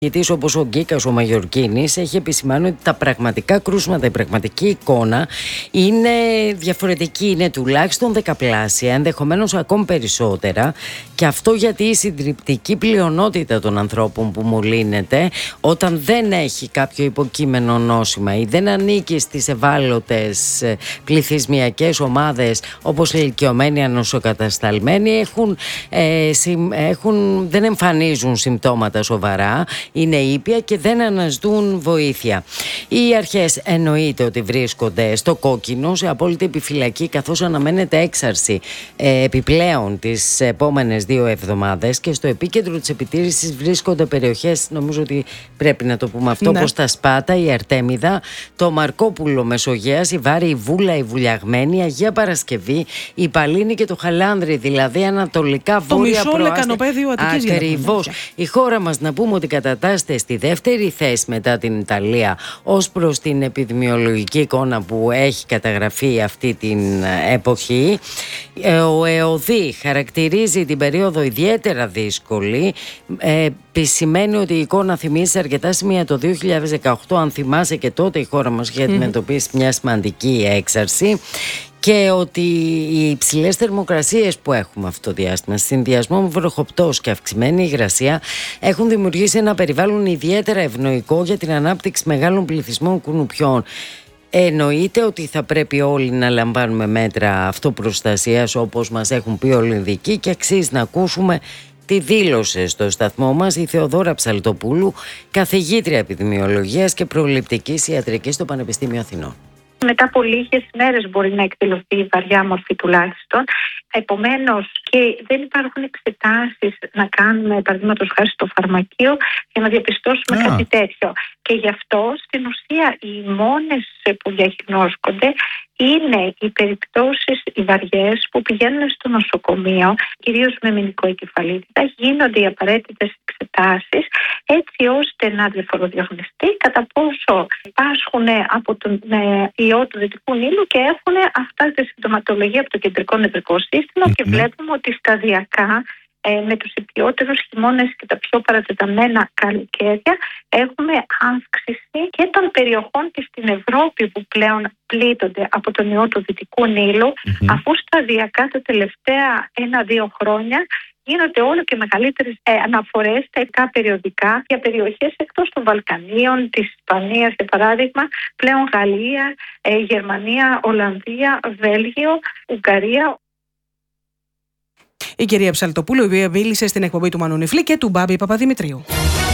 Γιατί όπως ο Γκίκας ο Μαγιορκίνης έχει επισημάνει ότι τα πραγματικά κρούσματα, η πραγματική εικόνα είναι διαφορετική, είναι τουλάχιστον δεκαπλάσια, ενδεχομένως ακόμη περισσότερα, και αυτό γιατί η συντριπτική πλειονότητα των ανθρώπων που μολύνεται, όταν δεν έχει κάποιο υποκείμενο νόσημα ή δεν ανήκει στις ευάλωτες πληθυσμιακές ομάδες όπως ηλικιωμένοι, ανοσοκατασταλμένοι, δεν εμφανίζουν συμπτώματα σοβαρά, είναι ήπια και δεν αναζητούν βοήθεια. Οι αρχές εννοείται ότι βρίσκονται στο κόκκινο, σε απόλυτη επιφυλακή, καθώς αναμένεται έξαρση επιπλέον τις επόμενες 2 εβδομάδες, και στο επίκεντρο της επιτήρησης βρίσκονται περιοχές, νομίζω ότι πρέπει να το πούμε αυτό, όπως τα Σπάτα, η Αρτέμιδα, το Μαρκόπουλο Μεσογείας, η Βάρη, η Βούλα, η Βουλιαγμένη, η Αγία Παρασκευή, η Παλίνη και το Χαλάνδρι, δηλαδή ανατολικά βόρεια προάστια. Ακριβώς. Η χώρα μας, να πούμε ότι κατατάσσεται στη δεύτερη θέση μετά την Ιταλία ως προς την επιδημιολογική εικόνα που έχει καταγραφεί αυτή την εποχή. Ο ΕΟΔΗ χαρακτηρίζει την περίοδο ιδιαίτερα δύσκολη. Σημαίνει ότι η εικόνα θυμίζει σε αρκετά σημεία το 2018, αν θυμάσαι, και τότε η χώρα μας είχε αντιμετωπίσει μια σημαντική έξαρση. Και ότι οι υψηλές θερμοκρασίες που έχουμε αυτό το διάστημα, συνδυασμό με βροχοπτώσεις και αυξημένη υγρασία, έχουν δημιουργήσει ένα περιβάλλον ιδιαίτερα ευνοϊκό για την ανάπτυξη μεγάλων πληθυσμών κουνουπιών. Εννοείται ότι θα πρέπει όλοι να λαμβάνουμε μέτρα αυτοπροστασίας, όπως μας έχουν πει όλοι οι ειδικοί, και αξίζει να ακούσουμε τη δήλωσε στο σταθμό μας η Θεοδόρα Ψαλτοπούλου, καθηγήτρια επιδημιολογίας και προληπτικής ιατρικής στο Πανεπιστήμιο Αθηνών. Μετά από λίγες μέρες μπορεί να εκδηλωθεί η βαριά μορφή τουλάχιστον. Επομένως, και δεν υπάρχουν εξετάσεις να κάνουμε, παραδείγματος χάρη στο φαρμακείο, για να διαπιστώσουμε κάτι τέτοιο. Και γι' αυτό στην ουσία οι μόνες που διαγνώσκονται είναι οι περιπτώσεις οι βαριές που πηγαίνουν στο νοσοκομείο, κυρίως με μηνικοεγκεφαλίτιδα, γίνονται οι απαραίτητες εξετάσεις έτσι ώστε να διαφοροδιαγνωστεί κατά πόσο πάσχουν από τον ιό του Δυτικού Νείλου και έχουν αυτά τη συμπτωματολογία από το κεντρικό νευρικό σύστημα, και βλέπουμε ότι σταδιακά με τους υπιότερους χειμώνες και τα πιο παρατεταμένα καλοκαίρια έχουμε αύξηση και των περιοχών και στην Ευρώπη που πλέον πλήττονται από τον ιό του Δυτικού Νείλου, αφού σταδιακά τα τελευταία 1-2 χρόνια γίνονται όλο και μεγαλύτερες αναφορές στα ειδικά περιοδικά για περιοχές εκτός των Βαλκανίων, της Ισπανίας για παράδειγμα, πλέον Γαλλία, Γερμανία, Ολλανδία, Βέλγιο, Ουγγαρία. Η κυρία Ψαλτοπούλου, η οποία μίλησε στην εκπομπή του Μανού Νιφλή και του Μπάμπη Παπαδημητρίου.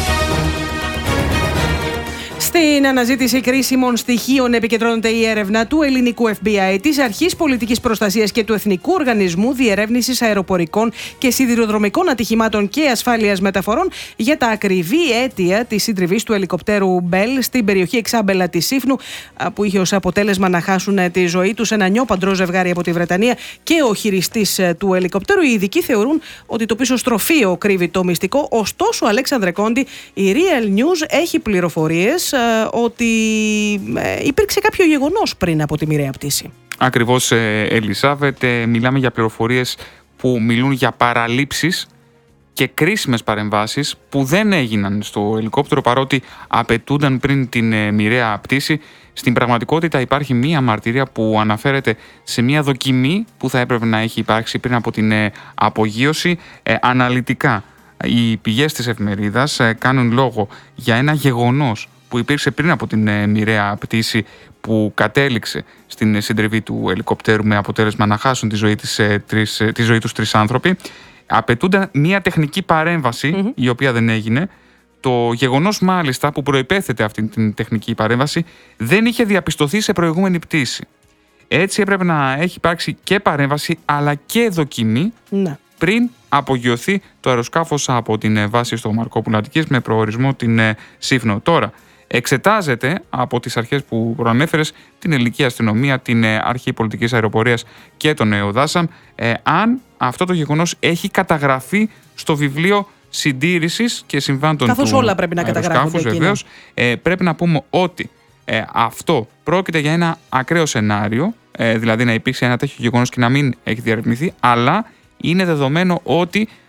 Στην αναζήτηση κρίσιμων στοιχείων επικεντρώνεται η έρευνα του ελληνικού FBI, της Αρχής Πολιτικής Προστασίας και του Εθνικού Οργανισμού Διερεύνησης Αεροπορικών και Σιδηροδρομικών Ατυχημάτων και Ασφάλειας Μεταφορών για τα ακριβή αίτια της συντριβής του ελικοπτέρου Bell στην περιοχή Εξάμπελα της Σύφνου, που είχε ως αποτέλεσμα να χάσουν τη ζωή τους ένα νιόπαντρο ζευγάρι από τη Βρετανία και ο χειριστής του ελικοπτέρου. Οι ειδικοί θεωρούν ότι το πίσω στροφείο κρύβει το μυστικό. Ωστόσο, Αλέξανδρε Κόντι, η Real News έχει πληροφορίες ότι υπήρξε κάποιο γεγονός πριν από τη μοιραία πτήση. Ακριβώς, Ελισάβετ, μιλάμε για πληροφορίες που μιλούν για παραλήψεις και κρίσιμες παρεμβάσεις που δεν έγιναν στο ελικόπτερο, παρότι απαιτούνταν πριν την μοιραία πτήση. Στην πραγματικότητα υπάρχει μία μαρτυρία που αναφέρεται σε μία δοκιμή που θα έπρεπε να έχει υπάρξει πριν από την απογείωση. Αναλυτικά, οι πηγές της εφημερίδας κάνουν λόγο για ένα γεγονός που υπήρξε πριν από την μοιραία πτήση που κατέληξε στην συντριβή του ελικοπτέρου με αποτέλεσμα να χάσουν τη ζωή τους 3 άνθρωποι. Απαιτούνταν μια τεχνική παρέμβαση, η οποία δεν έγινε. Το γεγονός μάλιστα που προϋπέθεται αυτή την τεχνική παρέμβαση δεν είχε διαπιστωθεί σε προηγούμενη πτήση. Έτσι έπρεπε να έχει υπάρξει και παρέμβαση αλλά και δοκιμή πριν απογειωθεί το αεροσκάφος από την βάση στο Μαρκόπουλο Αττικής με προορισμό την Σύφνο. Τώρα εξετάζεται από τις αρχές που προανέφερες, την ελληνική αστυνομία, την Αρχή Πολιτικής Αεροπορίας και τον ΕΟΔΑΣΑΜ, αν αυτό το γεγονός έχει καταγραφεί στο βιβλίο συντήρησης και συμβάντων καθώς του όλα πρέπει να αεροσκάφους. Βεβαίως, πρέπει να πούμε ότι αυτό πρόκειται για ένα ακραίο σενάριο, δηλαδή να υπήρξε ένα τέτοιο γεγονός και να μην έχει διαρρευνηθεί, αλλά είναι δεδομένο ότι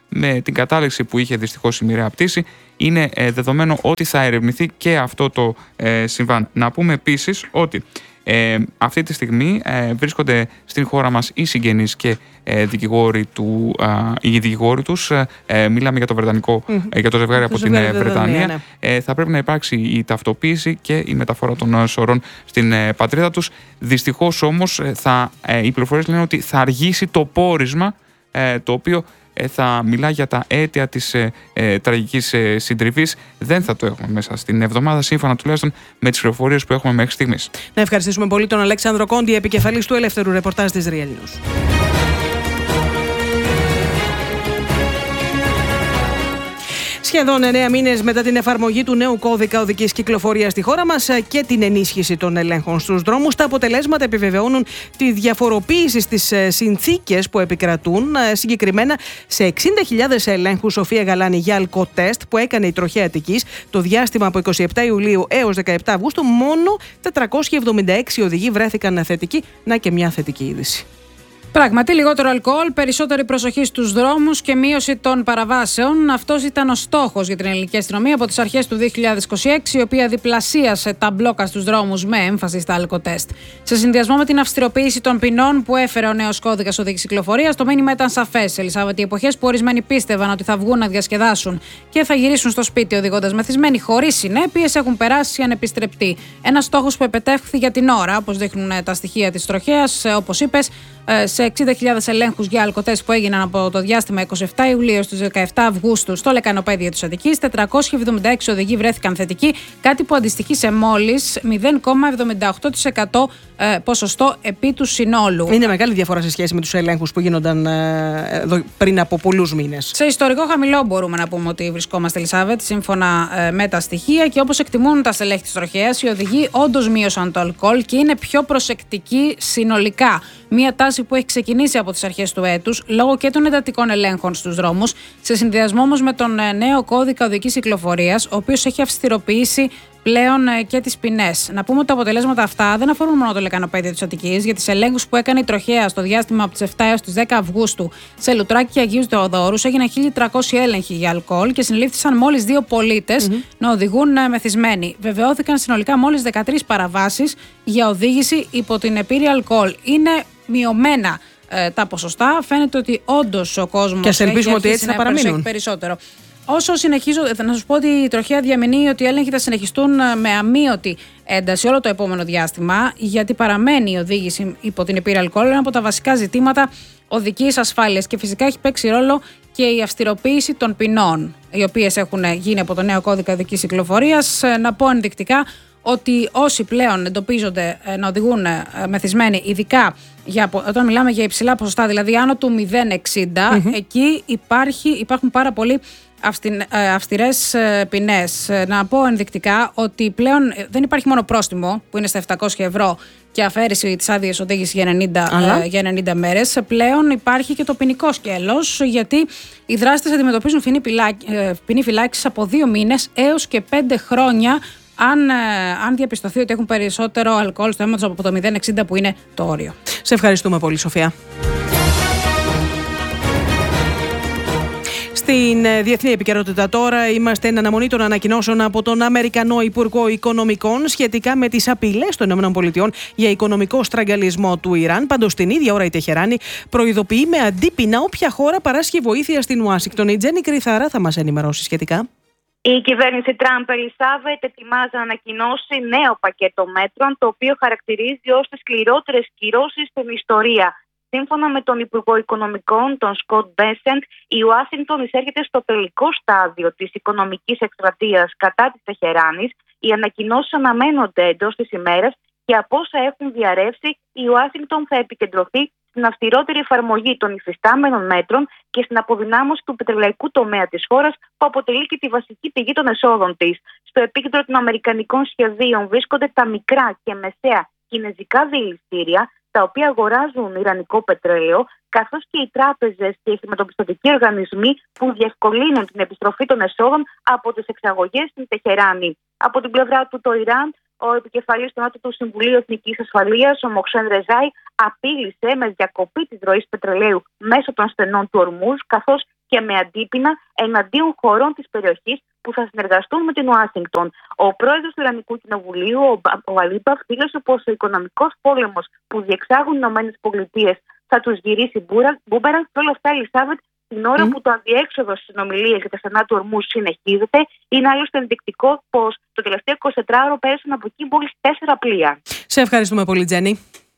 με την κατάληξη που είχε δυστυχώς η μοιραία πτήση, είναι δεδομένο ότι θα ερευνηθεί και αυτό το συμβάν. Να πούμε επίσης ότι αυτή τη στιγμή βρίσκονται στην χώρα μας οι συγγενείς και οι δικηγόροι τους. Μιλάμε για το βρετανικό, για το ζευγάρι από την Βρετανία. Ναι. Θα πρέπει να υπάρξει η ταυτοποίηση και η μεταφορά των σωρών στην πατρίδα τους. Δυστυχώς όμως οι πληροφορίες λένε ότι θα αργήσει το πόρισμα, το οποίο θα μιλά για τα αίτια της τραγικής συντριβής. Δεν θα το έχουμε μέσα στην εβδομάδα, σύμφωνα τουλάχιστον με τις πληροφορίες που έχουμε μέχρι στιγμής. Να ευχαριστήσουμε πολύ τον Αλέξανδρο Κόντι, επικεφαλής του Ελεύθερου Ρεπορτάζ της Real News. Σχεδόν 9 μήνες μετά την εφαρμογή του νέου κώδικα οδικής κυκλοφορίας στη χώρα μας και την ενίσχυση των ελέγχων στους δρόμους, τα αποτελέσματα επιβεβαιώνουν τη διαφοροποίηση στις συνθήκες που επικρατούν, συγκεκριμένα σε 60.000 ελέγχους Σοφία Γαλάνη για αλκοτέστ που έκανε η τροχέα Αττικής το διάστημα από 27 Ιουλίου έως 17 Αυγούστου. Μόνο 476 οδηγοί βρέθηκαν θετικοί. Να και μια θετική είδηση. Πράγματι, λιγότερο αλκοόλ, περισσότερη προσοχή στους δρόμους και μείωση των παραβάσεων. Αυτός ήταν ο στόχος για την ελληνική αστυνομία από τις αρχές του 2026, η οποία διπλασίασε τα μπλόκα στους δρόμους με έμφαση στα αλκοτέστ. Σε συνδυασμό με την αυστηροποίηση των ποινών που έφερε ο νέος κώδικας οδικής κυκλοφορίας, το μήνυμα ήταν σαφές. Ελισάβετ, οι εποχές που ορισμένοι πίστευαν ότι θα βγουν να διασκεδάσουν και θα γυρίσουν στο σπίτι οδηγώντας μεθυσμένοι χωρίς συνέπειες έχουν περάσει ανεπιστρεπτοί. Ένας στόχος που επετεύχθη για την ώρα, όπως δείχνουν τα στοιχεία της τροχέας, όπως είπες. Σε 60.000 ελέγχους για αλκοτέστ που έγιναν από το διάστημα 27 Ιουλίου στους 17 Αυγούστου στο λεκανοπέδιο της Αττικής, 476 οδηγοί βρέθηκαν θετικοί, κάτι που αντιστοιχεί σε μόλις 0,78% ποσοστό επί του συνόλου. Είναι μεγάλη διαφορά σε σχέση με τους ελέγχους που γίνονταν πριν από πολλούς μήνες. Σε ιστορικό χαμηλό μπορούμε να πούμε ότι βρισκόμαστε, Ελισάβετ, σύμφωνα με τα στοιχεία, και όπως εκτιμούν τα στελέχη της τροχέας, οι οδηγοί όντως μείωσαν το αλκοόλ και είναι πιο προσεκτικοί συνολικά. Μία τάση που έχει ξεκινήσει από τις αρχές του έτους, λόγω και των εντατικών ελέγχων στους δρόμους, σε συνδυασμό όμως με τον νέο κώδικα οδικής κυκλοφορίας, ο οποίος έχει αυστηροποιήσει πλέον και τις ποινές. Να πούμε ότι τα αποτελέσματα αυτά δεν αφορούν μόνο το λεκανοπέδιο της Αττικής. Για τις ελέγχους που έκανε η τροχέα στο διάστημα από τις 7 έως τις 10 Αυγούστου σε Λουτράκη και Αγίους Θεοδόρους, έγιναν 1.300 έλεγχοι για αλκοόλ και συνελήφθησαν μόλις 2 πολίτες να οδηγούν μεθυσμένοι. Βεβαιώθηκαν συνολικά μόλις 13 παραβάσεις για οδήγηση υπό την επίρρεια αλκοόλ. Είναι μειωμένα τα ποσοστά. Φαίνεται ότι όντως ο κόσμος και ας ελπίσουμε ότι έτσι θα παραμείνουν περισσότερο. Όσο συνεχίζω, να σας πω ότι η τροχέα διαμηνύει ότι οι έλεγχοι θα συνεχιστούν με αμείωτη ένταση όλο το επόμενο διάστημα, γιατί παραμένει η οδήγηση υπό την επίρρεια αλκοόλ, ένα από τα βασικά ζητήματα οδικής ασφάλειας. Και φυσικά έχει παίξει ρόλο και η αυστηροποίηση των ποινών, οι οποίες έχουν γίνει από το νέο κώδικα οδικής κυκλοφορίας. Να πω ενδεικτικά ότι όσοι πλέον εντοπίζονται να οδηγούν μεθυσμένοι, ειδικά όταν μιλάμε για υψηλά ποσοστά, δηλαδή άνω του 0,60, εκεί υπάρχουν πάρα πολύ αυστηρές ποινές. Να πω ενδεικτικά ότι πλέον δεν υπάρχει μόνο πρόστιμο που είναι στα 700 ευρώ και αφαίρεση της άδειας οδήγησης για 90 μέρες. Πλέον υπάρχει και το ποινικό σκέλος, γιατί οι δράστες αντιμετωπίζουν ποινή φυλάκισης από 2 μήνες έως και 5 χρόνια αν διαπιστωθεί ότι έχουν περισσότερο αλκοόλ στο αίμα τους από το 0,60 που είναι το όριο. Σε ευχαριστούμε πολύ, Σοφία. Στην διεθνή επικαιρότητα τώρα, είμαστε εν αναμονή των ανακοινώσεων από τον Αμερικανό Υπουργό Οικονομικών σχετικά με τις απειλές των ΗΠΑ για οικονομικό στραγγαλισμό του Ιράν. Πάντως, την ίδια ώρα η Τεχεράνη προειδοποιεί με αντίπεινα όποια χώρα παράσχει βοήθεια στην Ουάσιγκτον. Η Τζέννη Κρυθάρα θα μας ενημερώσει σχετικά. Η κυβέρνηση Τραμπ, Ελισάβετ, ετοιμάζει να ανακοινώσει νέο πακέτο μέτρων, το οποίο χαρακτηρίζει ως τις σκληρότερες κυρώσεις στην ιστορία. Σύμφωνα με τον Υπουργό Οικονομικών, τον Σκοτ Μπέσεντ, η Ουάσιγκτον εισέρχεται στο τελικό στάδιο της οικονομικής εκστρατείας κατά της Τεχεράνης. Οι ανακοινώσεις αναμένονται εντός της ημέρας και από όσα έχουν διαρρεύσει, η Ουάσιγκτον θα επικεντρωθεί στην αυστηρότερη εφαρμογή των υφιστάμενων μέτρων και στην αποδυνάμωση του πετρελαϊκού τομέα της χώρας, που αποτελεί και τη βασική πηγή των εσόδων της. Στο επίκεντρο των αμερικανικών σχεδίων βρίσκονται τα μικρά και μεσαία κινεζικά δηληστήρια, τα οποία αγοράζουν ιρανικό πετρέλαιο, καθώς και οι τράπεζες και οι χρηματοπιστωτικοί οργανισμοί που διευκολύνουν την επιστροφή των εσόδων από τις εξαγωγές στην Τεχεράνη. Από την πλευρά του, το Ιράν, ο επικεφαλής του Νότου του Συμβουλίου Εθνικής Ασφαλείας, ο Μοχσέν Ρεζάι, απείλησε με διακοπή της ροής πετρελαίου μέσω των στενών του Ορμούζ, καθώς και με αντίπεινα εναντίον χωρών της περιοχής που θα συνεργαστούν με την Ουάσιγκτον. Ο πρόεδρος του Ιρανικού Κοινοβουλίου, ο Αλίμπαφ, δήλωσε πως ο οικονομικός πόλεμος που διεξάγουν οι ΗΠΑ θα τους γυρίσει μπούμερανγκ. Και όλα αυτά, Ελισάβετ, την ώρα που το αδιέξοδο στις συνομιλίες για τα στενά του Ορμούζ συνεχίζεται, είναι άλλωστε ενδεικτικό πως το τελευταίο 24ωρο πέρασαν από εκεί μόλις 4 πλοία. Σε ευχαριστούμε πολύ, Τζένι.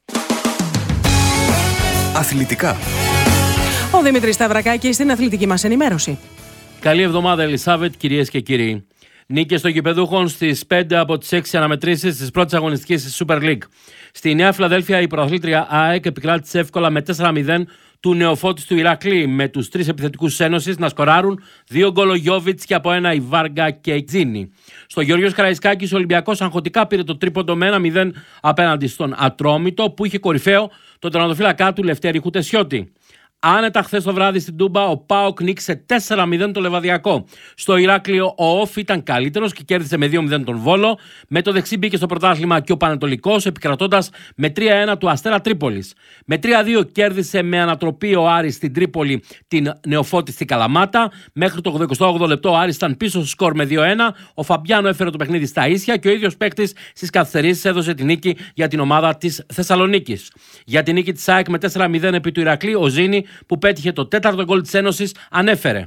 Αθλητικά. Ο Δημήτρης Σταυρακάκης στην αθλητική μας ενημέρωση. Καλή εβδομάδα, Ελισάβετ, κυρίες και κύριοι. Νίκες των γηπεδούχων στις 5 από τις 6 αναμετρήσεις της πρώτης αγωνιστικής της Super League. Στη Νέα Φιλαδέλφια η πρωταθλήτρια ΑΕΚ επικράτησε εύκολα με 4-0 του νεοφώτης του Ηρακλή, με τους 3 επιθετικούς της Ένωσης να σκοράρουν 2 γκολ ο Γιόβιτς και από 1 η Βάργα και η Τζίνη. Στο Γεωργίος Καραϊσκάκης ο Ολυμπιακός αγχωτικά πήρε το τρίποντο με 1-0 απέναντι στον Ατρόμητο, που είχε κορυφαίο τον τερματοφύλακά του Λευτέρη Χουτεσιώτη. Άνετα χθες το βράδυ στην Τούμπα ο ΠΑΟΚ νίκησε 4-0 το Λεβαδιακό. Στο Ηράκλειο ο Όφ ήταν καλύτερος και κέρδισε με 2-0 τον Βόλο. Με το δεξί μπήκε στο πρωτάθλημα και ο Πανετολικός, επικρατώντας με 3-1 του Αστέρα Τρίπολης. Με 3-2 κέρδισε με ανατροπή ο Άρης στην Τρίπολη την νεοφώτη στη Καλαμάτα. Μέχρι το 88 λεπτό ο Άρης ήταν πίσω στο σκορ με 2-1. Ο Φαμπιάνο έφερε το παιχνίδι στα ίσια και ο ίδιος παίκτης στις καθυστερήσεις έδωσε τη νίκη για την ομάδα της Θεσσαλονίκης. Για την νίκη της ΑΕΚ με 4-0 επί του Ηρακλή, ο Ζήνη, που πέτυχε το 4ο γκολ της Ένωσης, ανέφερε.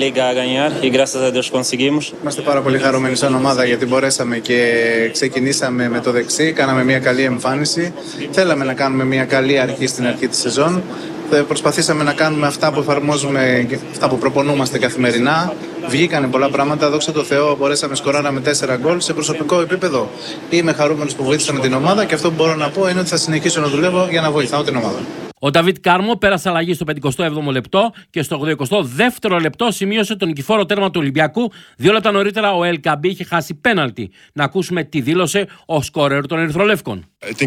Είμαστε πάρα πολύ χαρούμενοι σαν ομάδα γιατί μπορέσαμε και ξεκινήσαμε με το δεξί, κάναμε μια καλή εμφάνιση. Θέλαμε να κάνουμε μια καλή αρχή στην αρχή της σεζόν. Προσπαθήσαμε να κάνουμε αυτά που εφαρμόζουμε και αυτά που προπονούμαστε καθημερινά. Βγήκανε πολλά πράγματα, δόξα τω Θεώ, μπορέσαμε σκοράραμε 4 γκολ σε προσωπικό επίπεδο. Είμαι χαρούμενος που βοήθησαμε την ομάδα και αυτό που μπορώ να πω είναι ότι θα συνεχίσω να δουλεύω για να βοηθάω την ομάδα. Ο Νταβίτ Κάρμο πέρασε αλλαγή στο 57ο λεπτό και στο 82ο λεπτό σημείωσε τον νικηφόρο τέρμα του Ολυμπιακού. 2 λεπτά νωρίτερα ο Ελ Καμπί είχε χάσει πέναλτι. Να ακούσουμε τι δήλωσε ο σκόρερ των Ερυθρολεύκων.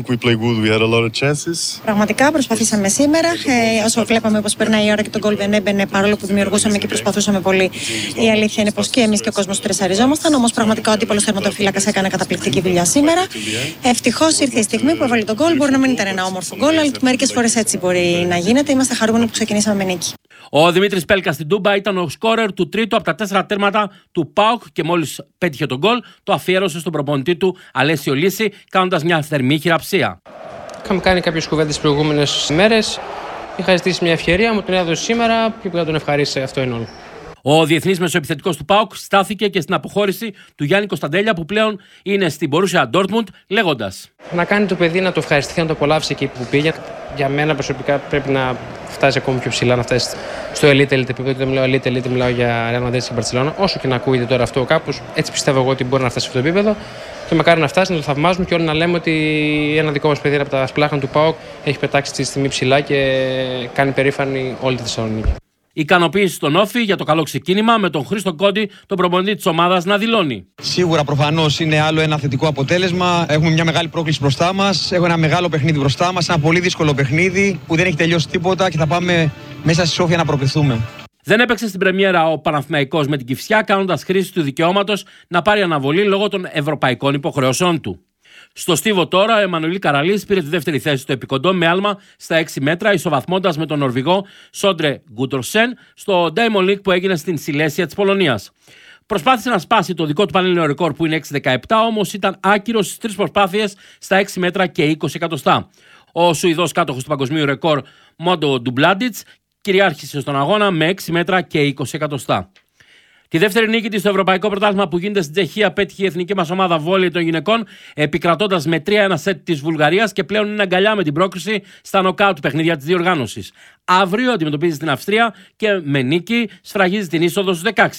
Πραγματικά προσπαθήσαμε σήμερα. Όσο βλέπαμε πως περνάει η ώρα και τον γκολ δεν έμπαινε, παρόλο που δημιουργούσαμε και προσπαθούσαμε πολύ. Η αλήθεια είναι πως και εμείς και ο κόσμος τρεσαριζόμασταν. Όμως πραγματικά ο αντίπαλος τερματοφύλακας έκανε καταπληκτική δουλειά σήμερα. Ευτυχώς ήρθε η στιγμή που έβαλε τον γκολ. Μπορεί να μην ήταν ένα όμορφο γκολ, αλλά μερικές φορές έτσι μπορεί να γίνεται. Είμαστε χαρούμενοι που ξεκινήσαμε με νίκη. Ο Δημήτρης Πέλκας στην Τούμπα ήταν ο σκόρερ του τρίτου από τα 4 τέρματα του ΠΑΟΚ και μόλις πέτυχε τον γκολ, το αφιέρωσε στον προπονητή του Αλέσιο Λύση, κάνοντας μια θερμή χειραψία. Είχαμε κάνει κάποιες κουβέντες τις προηγούμενες μέρες. Είχα ζητήσει μια ευκαιρία, μου την έδωσε σήμερα και πήγα να τον ευχαρίσει. Αυτό είναι όλο. Ο διεθνής μεσοεπιθετικός του ΠΑΟΚ στάθηκε και στην αποχώρηση του Γιάννη Κωνσταντέλια, που πλέον είναι στην Μπορούσια Ντόρτμουντ, λέγοντας: να κάνει το παιδί να το ευχαριστηθεί, να το απολαύσει εκεί που πήγε. Για μένα προσωπικά πρέπει να φτάσει ακόμη πιο ψηλά, να φτάσει στο elite επίπεδο. Δεν μιλάω elite, μιλάω για Real Madrid και Barcelona. Όσο και να ακούγεται τώρα αυτό κάπως, έτσι πιστεύω εγώ ότι μπορεί να φτάσει σε αυτό το επίπεδο. Και μακάρι να φτάσει, να το θαυμάζουμε και όλοι να λέμε ότι ένα δικό μας παιδί από τα σπλάχνα του ΠΑΟΚ έχει πετάξει τη στιγμή ψηλά και κάνει περήφανη όλη τη Θεσσαλονίκη. Ικανοποίηση στον Όφη για το καλό ξεκίνημα, με τον Χρήστο Κόντι, τον προπονητή της ομάδας, να δηλώνει: σίγουρα προφανώς είναι άλλο ένα θετικό αποτέλεσμα. Έχουμε μια μεγάλη πρόκληση μπροστά μας. Έχουμε ένα μεγάλο παιχνίδι μπροστά μας. Ένα πολύ δύσκολο παιχνίδι που δεν έχει τελειώσει τίποτα και θα πάμε μέσα στη Σόφια να προκριθούμε. Δεν έπαιξε στην πρεμιέρα ο Παναθηναϊκός με την Κηφισιά, κάνοντας χρήση του δικαιώματος να πάρει αναβολή λόγω των ευρωπαϊκών υποχρεώσεων του. Στο στίβο τώρα, ο Εμμανουήλ Καραλής πήρε τη δεύτερη θέση στο επικοντό με άλμα στα 6 μέτρα, ισοβαθμώντας με τον Νορβηγό Σόντρε Γκούντορσεν στο Diamond League που έγινε στην Σιλέσια της Πολωνίας. Προσπάθησε να σπάσει το δικό του πανελλήνιο ρεκόρ που είναι 6,17, όμως ήταν άκυρος στις 3 προσπάθειες στα 6 μέτρα και 20 εκατοστά. Ο Σουηδός κάτοχος του παγκοσμίου ρεκόρ Μόντο Ντουμπλάντιτς κυριάρχησε στον αγώνα με 6 μέτρα και 20 εκατοστά. Τη δεύτερη νίκη της στο Ευρωπαϊκό Πρωτάθλημα που γίνεται στην Τσεχία πέτυχε η εθνική μας ομάδα βόλεϊ των γυναικών, επικρατώντας με 3-1 σετ της Βουλγαρίας και πλέον είναι αγκαλιά με την πρόκριση στα νοκάουτ παιχνίδια της διοργάνωσης. Αύριο αντιμετωπίζει την Αυστρία και με νίκη σφραγίζει την είσοδο στους 16.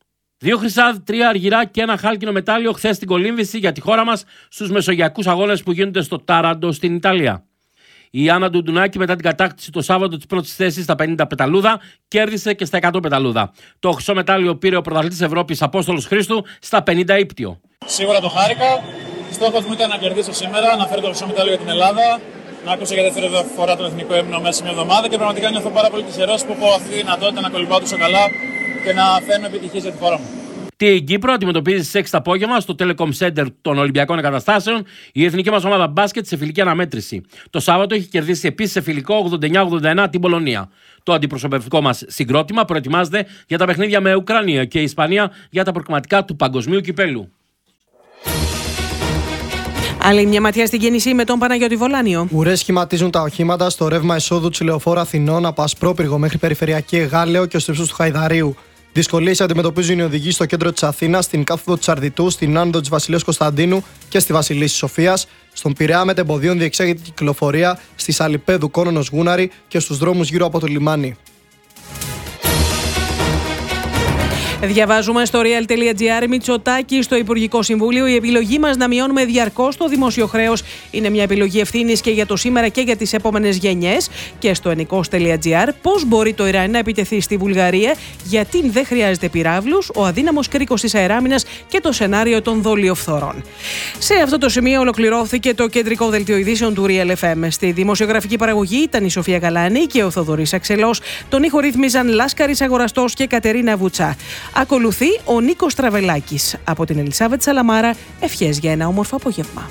2 χρυσά, 3 αργυρά και 1 χάλκινο μετάλλιο χθες στην κολύμβηση για τη χώρα μας στους μεσογειακούς αγώνες που γίνονται στο Τάραντο στην Ιταλία. Η Άννα Ντουντουνάκη, μετά την κατάκτηση το Σάββατο της πρώτης θέσης στα 50 πεταλούδα, κέρδισε και στα 100 πεταλούδα. Το χρυσό μετάλλιο πήρε ο πρωταθλητής Ευρώπης Απόστολος Χρήστου στα 50 ύπτιο. Σίγουρα το χάρηκα. Στόχος μου ήταν να κερδίσω σήμερα, να φέρω το χρυσό μετάλλιο για την Ελλάδα, να ακούσω για δεύτερη φορά τον εθνικό ύμνο μέσα σε μια εβδομάδα και πραγματικά νιώθω πάρα πολύ τυχερός που έχω αυτή τη δυνατότητα να κολυμπάω τόσο καλά και να φέρνω επιτυχίες για τη χώρα μου. Την Κύπρο αντιμετωπίζει στις 6 το απόγευμα στο Telecom Center των Ολυμπιακών Εγκαταστάσεων η εθνική μας ομάδα μπάσκετ σε φιλική αναμέτρηση. Το Σάββατο έχει κερδίσει επίσης σε φιλικό 89-81 την Πολωνία. Το αντιπροσωπευτικό μας συγκρότημα προετοιμάζεται για τα παιχνίδια με Ουκρανία και Ισπανία για τα προκριματικά του Παγκοσμίου Κυπέλλου. Άλλη μια ματιά στην κίνηση με τον Παναγιώτη Βολάνιο. Ουρές σχηματίζουν τα οχήματα στο ρεύμα εσόδου της Λεωφόρου Αθηνών από Ασπρόπυργο μέχρι Περιφερειακή Εγάλεο και ως ύψος του Χαϊδαρίου. Δυσκολίες αντιμετωπίζουν οι οδηγοί στο κέντρο της Αθήνας, στην κάθοδο της Αρδιτού, στην άνοδο της Βασιλέως Κωνσταντίνου και στη Βασιλίσσης Σοφίας. Στον Πειραιά μετεμποδίων διεξάγεται η κυκλοφορία στη Σαλιπέδου Κόνονος Γούναρη και στους δρόμους γύρω από το λιμάνι. Διαβάζουμε στο real.gr. Μητσοτάκη στο Υπουργικό Συμβούλιο. Η επιλογή μας να μειώνουμε διαρκώς το δημόσιο χρέος είναι μια επιλογή ευθύνης και για το σήμερα και για τις επόμενες γενιές. Και στο ενικός.gr. Πώς μπορεί το Ιράν να επιτεθεί στη Βουλγαρία, γιατί δεν χρειάζεται πυράβλους, ο αδύναμος κρίκος της αεράμινας και το σενάριο των δολιοφθορών. Σε αυτό το σημείο ολοκληρώθηκε το κεντρικό δελτίο ειδήσεων του Real FM. Στη δημοσιογραφική παραγωγή ήταν η Σοφία Γαλάνη και ο Θοδωρής Αξελός. Τον ήχο ρύθμιζαν Λάσκαρης Αγοραστός και Κατερίνα Βουτσά. Ακολουθεί ο Νίκος Τραβελάκης. Από την Ελισάβετ Σαλαμάρα, ευχές για ένα όμορφο απόγευμα.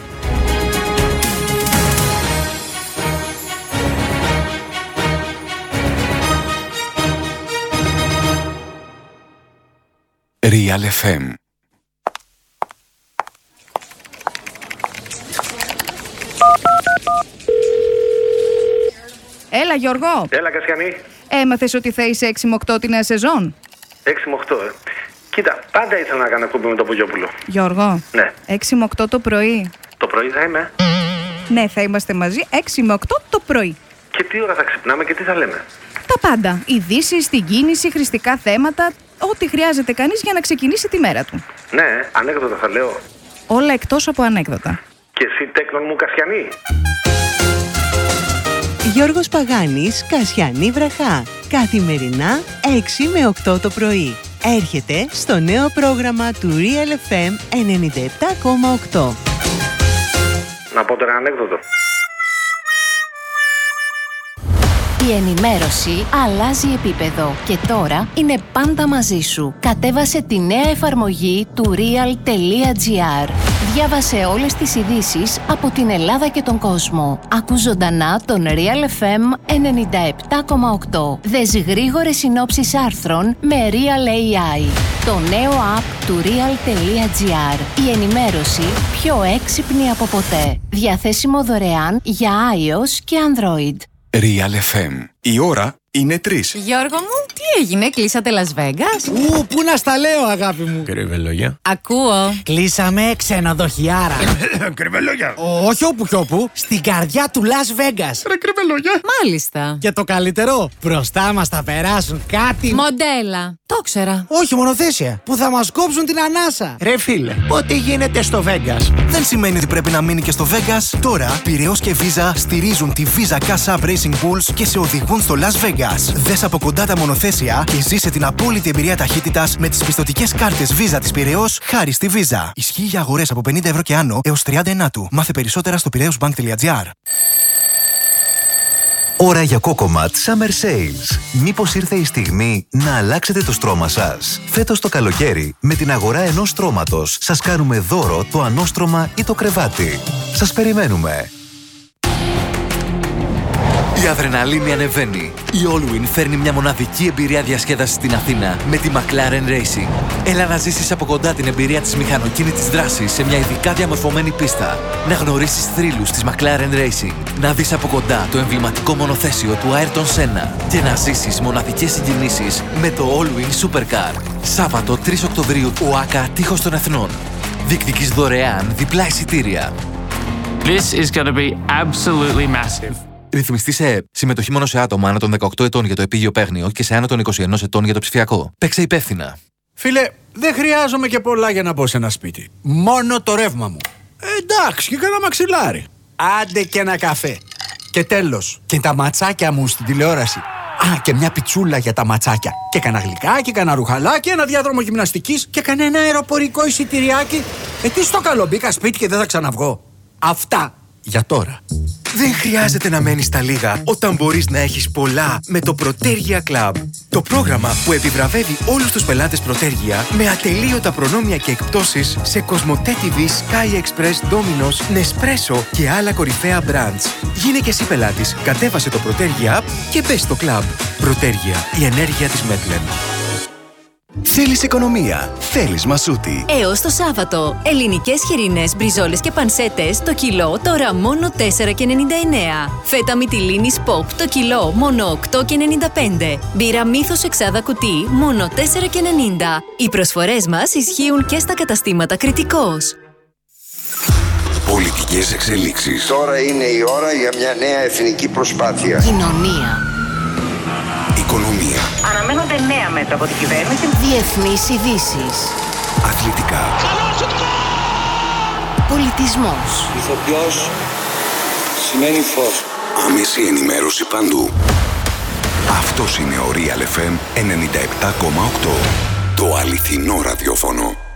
Real FM. Έλα Γιώργο. Έλα Κασιανή. Έμαθες ότι θα είσαι 6 με 8 τη νέα σεζόν? 6 με 8, Κοίτα, πάντα ήθελα να κάνω εκπομπή με τον Πογιόπουλο. Γιώργο. Ναι. 6 με 8 το πρωί. Το πρωί θα είμαι. Ναι, θα είμαστε μαζί 6 με 8 το πρωί. Και τι ώρα θα ξυπνάμε και τι θα λέμε? Τα πάντα. Ειδήσεις, την κίνηση, χρηστικά θέματα. Ό,τι χρειάζεται κανείς για να ξεκινήσει τη μέρα του. Ναι, ανέκδοτα θα λέω. Όλα εκτός από ανέκδοτα. Και εσύ τέκνον μου Κασιανή. Γιώργος Παγάνης, Κασιανή Βραχά. Καθημερινά 6 με 8 το πρωί. Έρχεται στο νέο πρόγραμμα του Real FM 97,8. Να πω τώρα ανέκδοτο. Η ενημέρωση αλλάζει επίπεδο και τώρα είναι πάντα μαζί σου. Κατέβασε τη νέα εφαρμογή του real.gr. Διάβασε όλες τις ειδήσεις από την Ελλάδα και τον κόσμο. Ακού ζωντανά τον Real FM 97,8. Δες γρήγορες συνόψεις άρθρων με Real AI. Το νέο app του real.gr. Η ενημέρωση πιο έξυπνη από ποτέ. Διαθέσιμο δωρεάν για iOS και Android. Real FM. Η ώρα είναι 3. Γιώργο μου, τι έγινε, κλείσατε Las Vegas? Πού να στα λέω, αγάπη μου. Κρυβελόγια. Ακούω. Κλείσαμε ξενοδοχιάρα. Κρυβελόγια. Όχι όπου κι όπου, στην καρδιά του Las Vegas. Ρε κρυβελόγια. Μάλιστα. Και το καλύτερο, μπροστά μας θα περάσουν κάτι. Μοντέλα. Το ξέρα. Όχι, μονοθέσια. Που θα μας κόψουν την ανάσα. Ρε φίλε, ό,τι γίνεται στο Vegas δεν σημαίνει ότι πρέπει να μείνει και στο Vegas. Τώρα, Πειραιώς και Visa στηρίζουν τη Visa Cash App Racing Bulls και σε οδηγούν στο Las Vegas. Δες από κοντά τα μονοθέσια και ζήσε την απόλυτη εμπειρία ταχύτητας με τις πιστωτικές κάρτες Visa της Πειραιώς χάρη στη Visa. Ισχύει για αγορές από 50 ευρώ και άνω έως 39 του. Μάθε περισσότερα στο piraeusbank.gr. Ώρα για Cocomat Summer Sales. Μήπως ήρθε η στιγμή να αλλάξετε το στρώμα σας? Φέτος το καλοκαίρι, με την αγορά ενός στρώματος, σας κάνουμε δώρο το ανώστρωμα ή το κρεβάτι. Σας περιμένουμε. Η αδρεναλίνη ανεβαίνει. Η Allwyn φέρνει μια μοναδική εμπειρία διασκέδασης στην Αθήνα με τη McLaren Racing. Έλα να ζήσεις από κοντά την εμπειρία της μηχανοκίνητης δράσης σε μια ειδικά διαμορφωμένη πίστα. Να γνωρίσεις θρύλους της McLaren Racing. Να δεις από κοντά το εμβληματικό μονοθέσιο του Ayrton Senna. Και να ζήσεις μοναδικές συγκινήσεις με το Allwyn Supercar. Σάββατο 3 Οκτωβρίου, ΟΑΚΑ Τείχος των Εθνών. Διεκδικείς δωρεάν διπλά εισιτήρια. This is going to be absolutely massive. Ρυθμιστή σε ΕΕΠ. Συμμετοχή μόνο σε άτομα άνω των 18 ετών για το επίγειο παίγνιο και σε άνω των 21 ετών για το ψηφιακό. Παίξε υπεύθυνα. Φίλε, δεν χρειάζομαι και πολλά για να μπω σε ένα σπίτι. Μόνο το ρεύμα μου. Εντάξει, και κάνα μαξιλάρι. Άντε και ένα καφέ. Και τέλος, και τα ματσάκια μου στην τηλεόραση. Α, και μια πιτσούλα για τα ματσάκια. Και κανένα γλυκάκι, κανένα ρουχαλάκι, ένα διάδρομο γυμναστικής και κανένα αεροπορικό εισιτηριάκι. Τι στο καλό, μπήκα σπίτι και δεν θα ξαναβγώ. Αυτά. Για τώρα. Δεν χρειάζεται να μένεις στα λίγα όταν μπορείς να έχεις πολλά με το Protergia Club. Το πρόγραμμα που επιβραβεύει όλους τους πελάτες Protergia με ατελείωτα προνόμια και εκπτώσεις σε Cosmote TV, Sky Express, Domino's, Nespresso και άλλα κορυφαία brands. Γίνε και εσύ πελάτης, κατέβασε το Protergia App και μπες στο club. Protergia, η ενέργεια της Metlen. Θέλεις οικονομία, θέλεις Μασούτη. Έως το Σάββατο, ελληνικές χοιρινές, μπριζόλες και πανσέτες το κιλό τώρα μόνο 4,99. Φέτα μυτιλίνης Pop το κιλό μόνο 8,95. Μπύρα Μύθος εξάδα κουτί μόνο 4,90. Οι προσφορές μας ισχύουν και στα καταστήματα Κρητικός. Πολιτικές εξελίξεις. Τώρα είναι η ώρα για μια νέα εθνική προσπάθεια. Κοινωνία. Οικονομία. Αναμένονται νέα μέτρα από την κυβέρνηση. Διεθνείς ειδήσεις. Αθλητικά. Πολιτισμός. Ηθοποιός σημαίνει φως. Άμεση ενημέρωση παντού. Αυτός είναι ο Real FM 97,8. Το αληθινό ραδιόφωνο.